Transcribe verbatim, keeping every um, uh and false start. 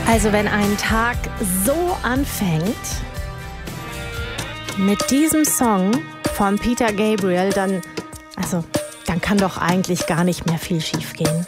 Also wenn ein Tag so anfängt mit diesem Song von Peter Gabriel, dann, also, dann kann doch eigentlich gar nicht mehr viel schiefgehen.